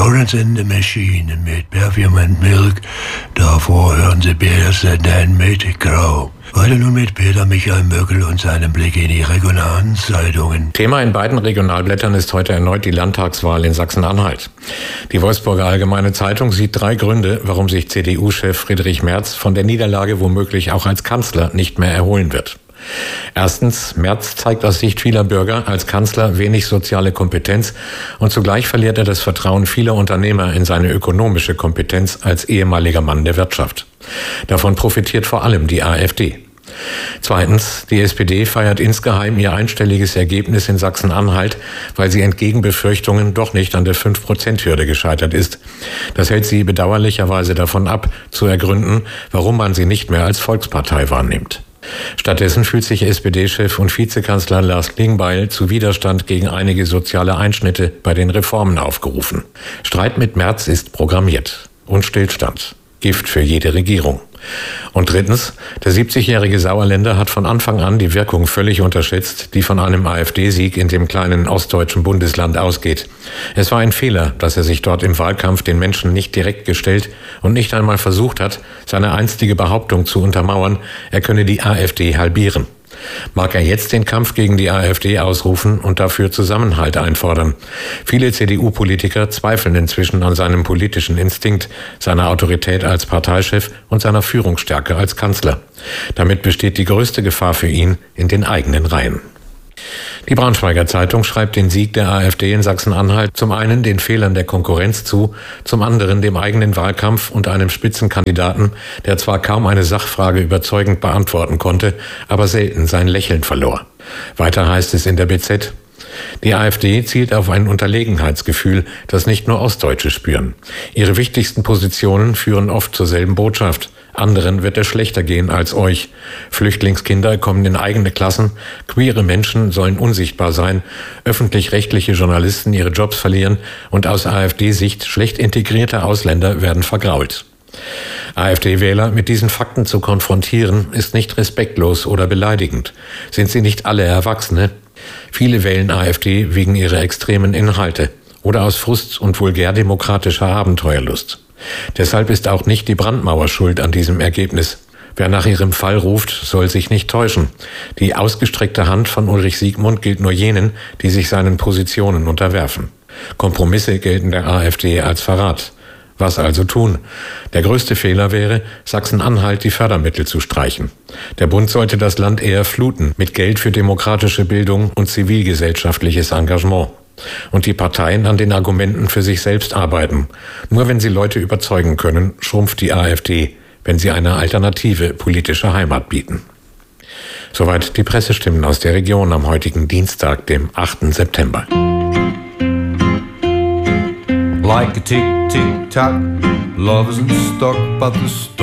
Florence and the Machine mit Perfume and Milk. Davor hören Sie Bears and Handmade Crow. Weiter nun mit Peter Michael Möckel und seinem Blick in die regionalen Zeitungen. Thema in beiden Regionalblättern ist heute erneut die Landtagswahl in Sachsen-Anhalt. Die Wolfsburger Allgemeine Zeitung sieht 3 Gründe, warum sich CDU-Chef Friedrich Merz von der Niederlage womöglich auch als Kanzler nicht mehr erholen wird. Erstens, Merz zeigt aus Sicht vieler Bürger als Kanzler wenig soziale Kompetenz und zugleich verliert er das Vertrauen vieler Unternehmer in seine ökonomische Kompetenz als ehemaliger Mann der Wirtschaft. Davon profitiert vor allem die AfD. Zweitens, die SPD feiert insgeheim ihr einstelliges Ergebnis in Sachsen-Anhalt, weil sie entgegen Befürchtungen doch nicht an der 5%-Hürde gescheitert ist. Das hält sie bedauerlicherweise davon ab, zu ergründen, warum man sie nicht mehr als Volkspartei wahrnimmt. Stattdessen fühlt sich SPD-Chef und Vizekanzler Lars Klingbeil zu Widerstand gegen einige soziale Einschnitte bei den Reformen aufgerufen. Streit mit Merz ist programmiert und Stillstand. Gift für jede Regierung. Und drittens, der 70-jährige Sauerländer hat von Anfang an die Wirkung völlig unterschätzt, die von einem AfD-Sieg in dem kleinen ostdeutschen Bundesland ausgeht. Es war ein Fehler, dass er sich dort im Wahlkampf den Menschen nicht direkt gestellt und nicht einmal versucht hat, seine einstige Behauptung zu untermauern, er könne die AfD halbieren. Mag er jetzt den Kampf gegen die AfD ausrufen und dafür Zusammenhalt einfordern? Viele CDU-Politiker zweifeln inzwischen an seinem politischen Instinkt, seiner Autorität als Parteichef und seiner Führungsstärke als Kanzler. Damit besteht die größte Gefahr für ihn in den eigenen Reihen. Die Braunschweiger Zeitung schreibt den Sieg der AfD in Sachsen-Anhalt zum einen den Fehlern der Konkurrenz zu, zum anderen dem eigenen Wahlkampf und einem Spitzenkandidaten, der zwar kaum eine Sachfrage überzeugend beantworten konnte, aber selten sein Lächeln verlor. Weiter heißt es in der BZ: Die AfD zielt auf ein Unterlegenheitsgefühl, das nicht nur Ostdeutsche spüren. Ihre wichtigsten Positionen führen oft zur selben Botschaft. Anderen wird es schlechter gehen als euch. Flüchtlingskinder kommen in eigene Klassen, queere Menschen sollen unsichtbar sein, öffentlich-rechtliche Journalisten ihre Jobs verlieren und aus AfD-Sicht schlecht integrierte Ausländer werden vergrault. AfD-Wähler mit diesen Fakten zu konfrontieren, ist nicht respektlos oder beleidigend. Sind sie nicht alle Erwachsene? Viele wählen AfD wegen ihrer extremen Inhalte oder aus Frust und vulgär-demokratischer Abenteuerlust. Deshalb ist auch nicht die Brandmauer schuld an diesem Ergebnis. Wer nach ihrem Fall ruft, soll sich nicht täuschen. Die ausgestreckte Hand von Ulrich Siegmund gilt nur jenen, die sich seinen Positionen unterwerfen. Kompromisse gelten der AfD als Verrat. Was also tun? Der größte Fehler wäre, Sachsen-Anhalt die Fördermittel zu streichen. Der Bund sollte das Land eher fluten mit Geld für demokratische Bildung und zivilgesellschaftliches Engagement. Und die Parteien an den Argumenten für sich selbst arbeiten. Nur wenn sie Leute überzeugen können, schrumpft die AfD, wenn sie eine alternative politische Heimat bieten. Soweit die Pressestimmen aus der Region am heutigen Dienstag, dem 8. September. Like a tick-tick-tock, love isn't stuck, but the